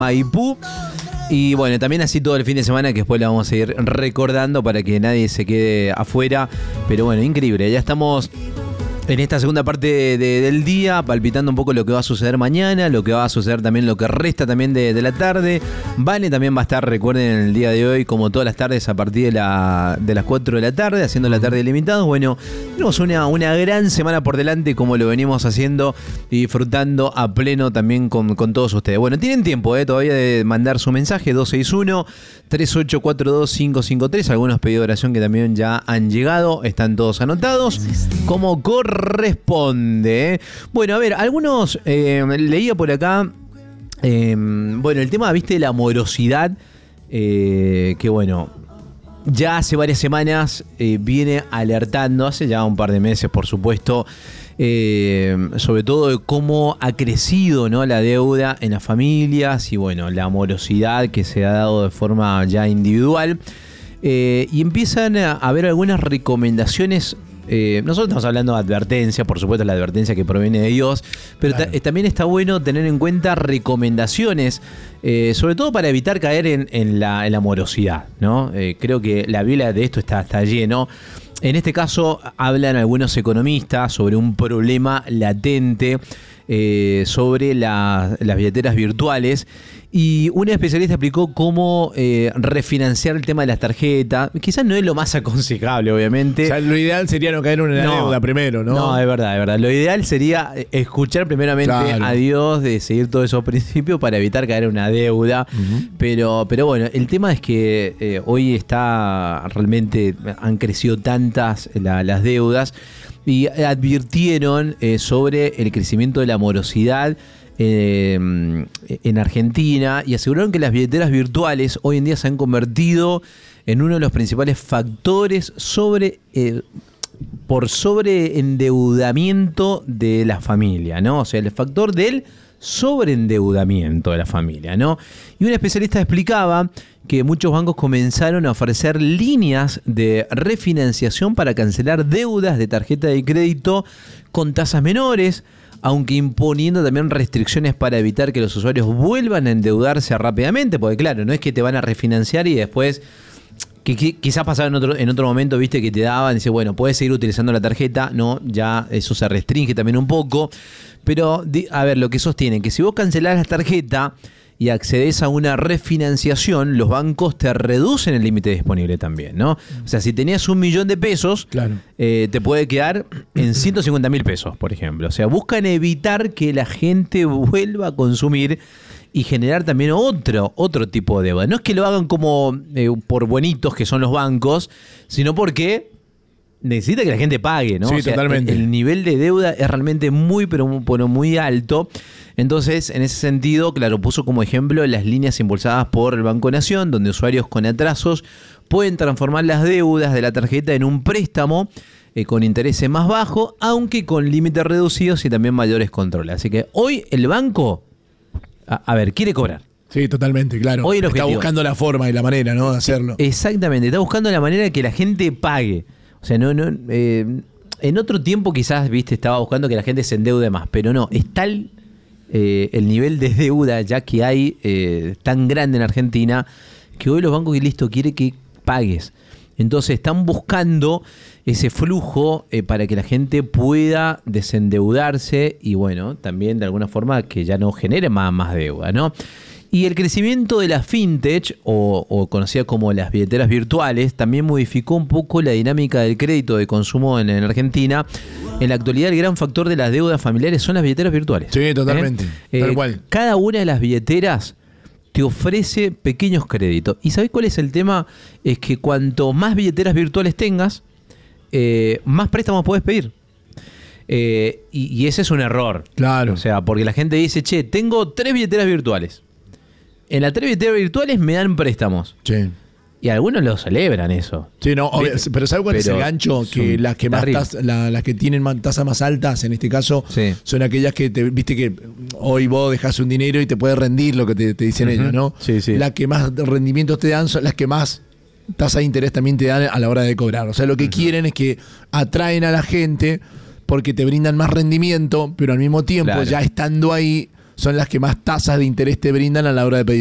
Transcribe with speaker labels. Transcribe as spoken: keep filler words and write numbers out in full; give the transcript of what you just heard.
Speaker 1: Maipú. Y bueno, también así todo el fin de semana, que después la vamos a ir recordando para que nadie se quede afuera. Pero bueno, increíble, ya estamos en esta segunda parte de, de, del día, palpitando un poco lo que va a suceder mañana, lo que va a suceder también, lo que resta también de, de la tarde. Vane también va a estar, recuerden, en el día de hoy, como todas las tardes, a partir de, la, de las cuatro de la tarde, haciendo la tarde ilimitada. Bueno, tenemos una, una gran semana por delante, como lo venimos haciendo y disfrutando a pleno también con, con todos ustedes. Bueno, tienen tiempo eh, todavía de mandar su mensaje, dos seis uno, tres ocho cuatro dos, cinco cinco tres. Algunos pedidos de oración que también ya han llegado, están todos anotados, como corresponde. Bueno, a ver, algunos, eh, leía por acá, eh, bueno, el tema, viste, de la morosidad, eh, que bueno, ya hace varias semanas eh, viene alertando, hace ya un par de meses, por supuesto, eh, sobre todo de cómo ha crecido, ¿no?, la deuda en las familias y bueno, la morosidad que se ha dado de forma ya individual. Eh, y empiezan a haber algunas recomendaciones. Eh, nosotros estamos hablando de advertencia, por supuesto la advertencia que proviene de Dios, pero claro, ta- también está bueno tener en cuenta recomendaciones, eh, sobre todo para evitar caer en, en, la, en la morosidad, ¿no? Eh, creo que la Biblia de esto está, está lleno. En este caso hablan algunos economistas sobre un problema latente, eh, sobre la, las billeteras virtuales. Y una especialista explicó cómo eh, refinanciar el tema de las tarjetas. Quizás no es lo más aconsejable, obviamente.
Speaker 2: O sea, lo ideal sería no caer en una no, deuda primero, ¿no?
Speaker 1: No, es verdad, es verdad. Lo ideal sería escuchar primeramente claro. a Dios, de seguir todos esos principios para evitar caer en una deuda. Uh-huh. Pero, pero bueno, el tema es que eh, hoy está realmente, han crecido tantas la, las deudas y advirtieron eh, sobre el crecimiento de la morosidad Eh, en Argentina, y aseguraron que las billeteras virtuales hoy en día se han convertido en uno de los principales factores sobre eh, por sobreendeudamiento de la familia, ¿no? O sea, el factor del sobreendeudamiento de la familia, ¿no? Y una especialista explicaba que muchos bancos comenzaron a ofrecer líneas de refinanciación para cancelar deudas de tarjeta de crédito con tasas menores, aunque imponiendo también restricciones para evitar que los usuarios vuelvan a endeudarse rápidamente, porque claro, no es que te van a refinanciar y después, que, que quizás pasaba en otro, en otro momento, viste, que te daban, dice, bueno, puedes seguir utilizando la tarjeta, no, ya eso se restringe también un poco, pero, a ver, lo que sostienen, que si vos cancelás la tarjeta y accedes a una refinanciación, los bancos te reducen el límite disponible también, ¿no? O sea, si tenías un millón de pesos, claro. eh, te puede quedar en ciento cincuenta mil pesos, por ejemplo. O sea, buscan evitar que la gente vuelva a consumir y generar también otro, otro tipo de deuda. No es que lo hagan como eh, por buenitos que son los bancos, sino porque necesita que la gente pague, ¿no?
Speaker 2: Sí,
Speaker 1: o sea,
Speaker 2: totalmente.
Speaker 1: El, el nivel de deuda es realmente muy, pero muy, pero muy alto. Entonces, en ese sentido, claro, puso como ejemplo las líneas impulsadas por el Banco Nación, donde usuarios con atrasos pueden transformar las deudas de la tarjeta en un préstamo eh, con intereses más bajos, aunque con límites reducidos y también mayores controles. Así que hoy el banco, a, a ver, quiere cobrar.
Speaker 2: Sí, totalmente, claro.
Speaker 1: Hoy el
Speaker 2: está
Speaker 1: objetivo.
Speaker 2: buscando la forma y la manera, ¿no?, de hacerlo.
Speaker 1: Exactamente, está buscando la manera de que la gente pague. O sea, no, no, eh, en otro tiempo quizás, viste, estaba buscando que la gente se endeude más, pero no, es tal eh, el nivel de deuda ya que hay eh, tan grande en Argentina que hoy los bancos, y listo, quiere que pagues. Entonces están buscando ese flujo eh, para que la gente pueda desendeudarse y bueno, también de alguna forma que ya no genere más, más deuda, ¿no? Y el crecimiento de la fintech, o, o conocida como las billeteras virtuales, también modificó un poco la dinámica del crédito de consumo en, en Argentina. En la actualidad, el gran factor de las deudas familiares son las billeteras virtuales.
Speaker 2: Sí, totalmente.
Speaker 1: ¿Eh?
Speaker 2: Tal
Speaker 1: Eh,
Speaker 2: cual.
Speaker 1: Cada una de las billeteras te ofrece pequeños créditos. ¿Y sabés cuál es el tema? Es que cuanto más billeteras virtuales tengas, eh, más préstamos podés pedir. Eh, y, y ese es un error.
Speaker 2: Claro.
Speaker 1: O sea, porque la gente dice, che, tengo tres billeteras virtuales. En las tres billeteras virtuales me dan préstamos.
Speaker 2: Sí.
Speaker 1: Y algunos lo celebran eso.
Speaker 2: Sí, no, obvio, pero ¿sabes cuál
Speaker 1: pero
Speaker 2: es el gancho? Que las que más tas, la, las que tienen más, tasas más altas, en este caso, sí, son aquellas que te, viste que hoy vos dejás un dinero y te puede rendir lo que te, te dicen uh-huh. ellos, ¿no?
Speaker 1: Sí, sí.
Speaker 2: Las que más rendimientos te dan son las que más tasa de interés también te dan a la hora de cobrar. O sea, lo que uh-huh. quieren es que atraen a la gente porque te brindan más rendimiento, pero al mismo tiempo, claro, ya estando ahí, son las que más tasas de interés te brindan a la hora de pedir